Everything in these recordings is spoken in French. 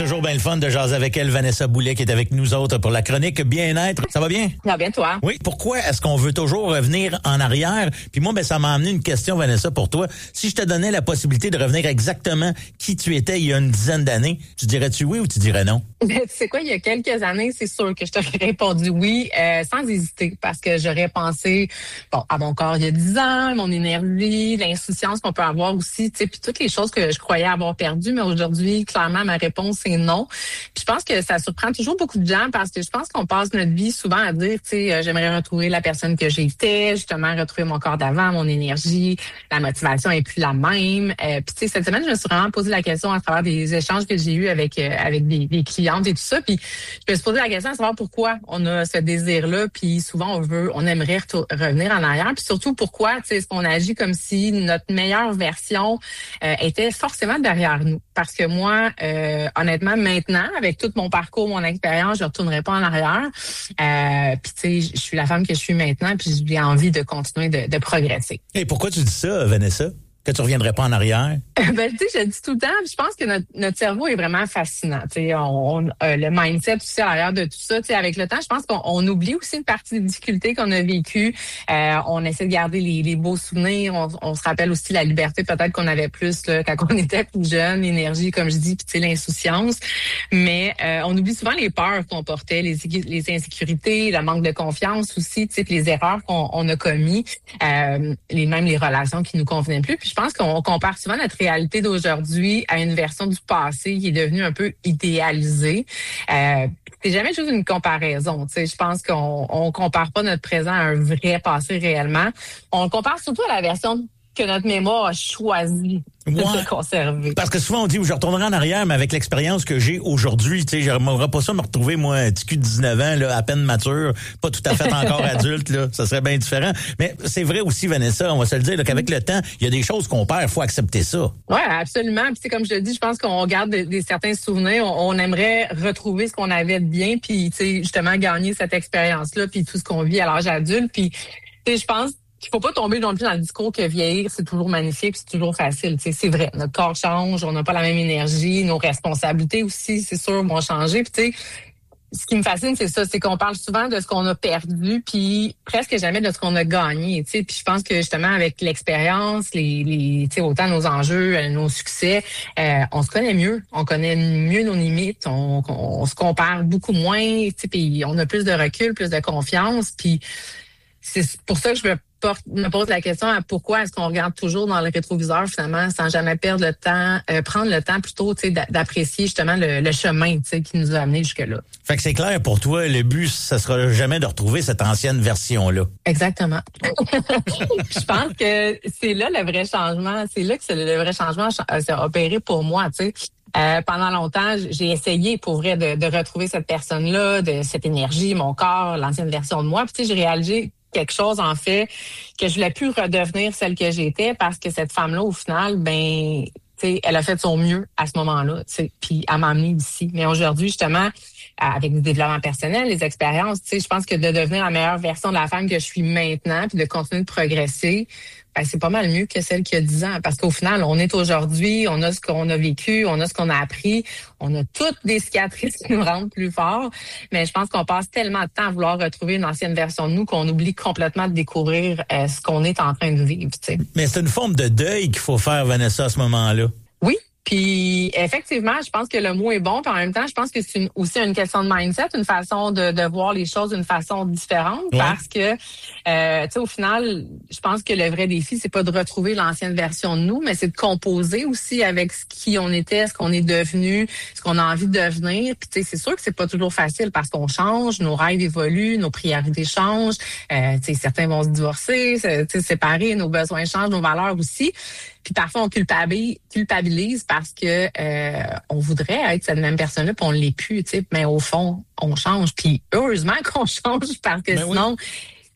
toujours bien le fun de jaser avec elle, Vanessa Boulet, qui est avec nous autres pour la chronique Bien-être. Ça va bien? Ça va bien, toi? Oui. Pourquoi est-ce qu'on veut toujours revenir en arrière? Puis moi, ça m'a amené une question, Vanessa, pour toi. Si je te donnais la possibilité de revenir exactement qui tu étais il y a une dizaine d'années, tu dirais-tu oui ou tu dirais non? Tu sais quoi, il y a quelques années, c'est sûr que je t'aurais répondu oui, sans hésiter, parce que j'aurais pensé, à mon corps il y a 10 ans, mon énergie, l'insouciance qu'on peut avoir aussi, tu sais, puis toutes les choses que je croyais avoir perdues, mais aujourd'hui, clairement, ma réponse est non. Puis je pense que ça surprend toujours beaucoup de gens parce que je pense qu'on passe notre vie souvent à dire, tu sais, j'aimerais retrouver la personne que j'étais, justement, retrouver mon corps d'avant, mon énergie, la motivation est plus la même. Puis tu sais, cette semaine, je me suis vraiment posé la question à travers des échanges que j'ai eus avec des clientes et tout ça. Puis je me suis posé la question à savoir pourquoi on a ce désir-là. Puis souvent, on aimerait revenir en arrière. Puis surtout, pourquoi, tu sais, est-ce qu'on agit comme si notre meilleure version était forcément derrière nous. Parce que moi, honnêtement, maintenant, avec tout mon parcours, mon expérience, je retournerai pas en arrière. Puis tu sais, je suis la femme que je suis maintenant, puis j'ai envie de continuer de progresser. Et pourquoi tu dis ça, Vanessa? Que tu reviendrais pas en arrière? Tu sais, je le dis tout le temps, je pense que notre cerveau est vraiment fascinant. Tu sais, le mindset aussi à l'arrière de tout ça, tu sais, avec le temps, je pense qu'on oublie aussi une partie des difficultés qu'on a vécues. On essaie de garder les beaux souvenirs. On se rappelle aussi la liberté peut-être qu'on avait plus là, quand on était plus jeune, l'énergie, comme je dis, puis tu sais, l'insouciance. Mais on oublie souvent les peurs qu'on portait, les insécurités, le manque de confiance aussi, tu sais, puis les erreurs qu'on a commis, même les relations qui nous convenaient plus. Puis je pense qu'on compare souvent notre réalité d'aujourd'hui à une version du passé qui est devenue un peu idéalisée. C'est jamais juste une comparaison. Tu sais, je pense qu'on compare pas notre présent à un vrai passé réellement. On le compare surtout à la version que notre mémoire a choisi de conserver. Parce que souvent on dit, je retournerai en arrière, mais avec l'expérience que j'ai aujourd'hui, tu sais, j'aimerais pas ça me retrouver, moi, un petit cul de 19 ans, là, à peine mature, pas tout à fait encore adulte, là. Ça serait bien différent. Mais c'est vrai aussi, Vanessa, on va se le dire, là, qu'avec le temps, il y a des choses qu'on perd, faut accepter ça. Ouais, absolument. Puis c'est comme je le dis, je pense qu'on garde des certains souvenirs. On aimerait retrouver ce qu'on avait de bien, puis tu sais, justement, gagner cette expérience-là, puis tout ce qu'on vit à l'âge adulte. Puis tu sais, je pense qu'il faut pas tomber non plus dans le discours que vieillir, c'est toujours magnifique, c'est toujours facile. Tu sais, c'est vrai, notre corps change, on n'a pas la même énergie, nos responsabilités aussi, c'est sûr, vont changer. Puis tu sais, ce qui me fascine, c'est ça, c'est qu'on parle souvent de ce qu'on a perdu, puis presque jamais de ce qu'on a gagné. Tu sais, puis je pense que justement avec l'expérience, tu sais, autant nos enjeux, nos succès, on se connaît mieux, on connaît mieux nos limites, on se compare beaucoup moins, tu sais, puis on a plus de recul, plus de confiance, puis c'est pour ça que je me pose la question à pourquoi est-ce qu'on regarde toujours dans le rétroviseur finalement sans jamais perdre le temps, prendre le temps plutôt, tu sais, d'apprécier justement le chemin, tu sais, qui nous a amenés jusque-là. Fait que c'est clair pour toi, le but, ça sera jamais de retrouver cette ancienne version-là. Exactement. Je pense que c'est là le vrai changement, c'est là que le vrai changement s'est opéré pour moi, tu sais. Pendant longtemps, j'ai essayé pour vrai de retrouver cette personne-là, de cette énergie, mon corps, l'ancienne version de moi. Puis tu sais, j'ai réalisé quelque chose en fait que je voulais plus redevenir celle que j'étais parce que cette femme-là, au final, ben, tu sais, elle a fait de son mieux à ce moment-là, tu sais, puis elle m'a amenée ici. Mais aujourd'hui, justement, avec le développement personnel, les expériences, tu sais, je pense que de devenir la meilleure version de la femme que je suis maintenant, puis de continuer de progresser, ben, c'est pas mal mieux que celle qui a 10 ans. Parce qu'au final, on est aujourd'hui, on a ce qu'on a vécu, on a ce qu'on a appris, on a toutes des cicatrices qui nous rendent plus forts. Mais je pense qu'on passe tellement de temps à vouloir retrouver une ancienne version de nous qu'on oublie complètement de découvrir ce qu'on est en train de vivre. Tu sais. Mais c'est une forme de deuil qu'il faut faire, Vanessa, à ce moment-là. Oui. Puis effectivement, je pense que le mot est bon, puis en même temps, je pense que c'est aussi une question de mindset, une façon de voir les choses d'une façon différente, parce que tu sais, au final, je pense que le vrai défi, c'est pas de retrouver l'ancienne version de nous, mais c'est de composer aussi avec qui on était, ce qu'on est devenu, ce qu'on a envie de devenir. Puis tu sais, c'est sûr que c'est pas toujours facile parce qu'on change, nos rêves évoluent, nos priorités changent. Tu sais, certains vont se divorcer, se séparer, nos besoins changent, nos valeurs aussi. Puis parfois, on culpabilise parce que on voudrait être cette même personne-là, puis on l'est plus, tu sais. Mais au fond, on change. Puis heureusement qu'on change parce que sinon,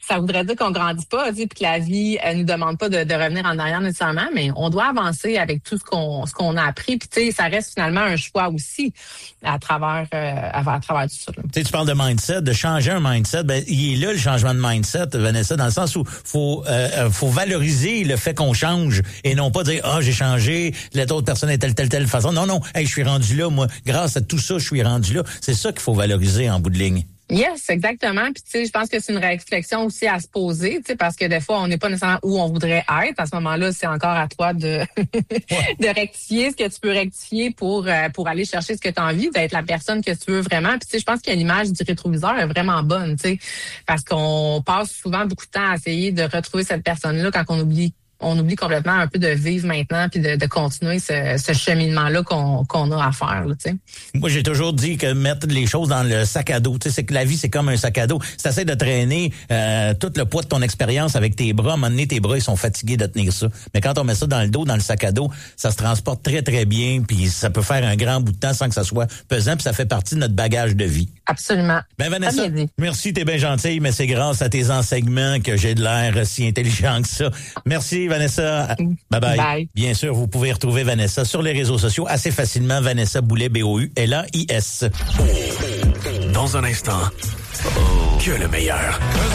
ça voudrait dire qu'on grandit pas, tu sais, puis que la vie nous demande pas de revenir en arrière nécessairement, mais on doit avancer avec tout ce qu'on a appris. Puis tu sais, ça reste finalement un choix aussi à travers tout ça. Tu sais, tu parles de mindset, de changer un mindset. Ben, il est là le changement de mindset, Vanessa, dans le sens où faut valoriser le fait qu'on change et non pas dire j'ai changé, l'autre personne est telle façon. Non, hey, je suis rendu là, moi. Grâce à tout ça, je suis rendu là. C'est ça qu'il faut valoriser en bout de ligne. Yes, exactement. Puis tu sais, je pense que c'est une réflexion aussi à se poser, tu sais, parce que des fois, on n'est pas nécessairement où on voudrait être. À ce moment-là, c'est encore à toi de de rectifier ce que tu peux rectifier pour aller chercher ce que tu as envie, d'être la personne que tu veux vraiment. Puis tu sais, je pense que l'image du rétroviseur est vraiment bonne, tu sais, parce qu'on passe souvent beaucoup de temps à essayer de retrouver cette personne-là quand on oublie complètement un peu de vivre maintenant puis de continuer ce cheminement-là qu'on a à faire, là, tu sais. Moi, j'ai toujours dit que mettre les choses dans le sac à dos, tu sais, c'est que la vie, c'est comme un sac à dos. Si t'essaies de traîner tout le poids de ton expérience avec tes bras, à un moment donné, tes bras, ils sont fatigués de tenir ça. Mais quand on met ça dans le dos, dans le sac à dos, ça se transporte très, très bien, puis ça peut faire un grand bout de temps sans que ça soit pesant, puis ça fait partie de notre bagage de vie. Absolument. Ben Vanessa, merci, t'es bien gentille, mais c'est grâce à tes enseignements que j'ai de l'air si intelligent que ça. Merci Vanessa. Bye. Bye. Bien sûr, vous pouvez retrouver Vanessa sur les réseaux sociaux assez facilement. Vanessa Boulay, BOULAIS. Dans un instant, que le meilleur.